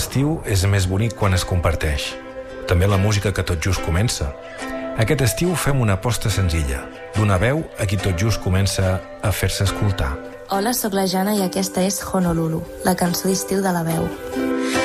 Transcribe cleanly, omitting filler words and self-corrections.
l'estiu és més bonic quan es comparteix. També la música que tot just comença. Aquest estiu fem una aposta senzilla, d'una veu a qui tot just comença a fer-se escoltar. Hola, sóc la Jana i aquesta és Honolulu, la cançó d'estiu de La Veu.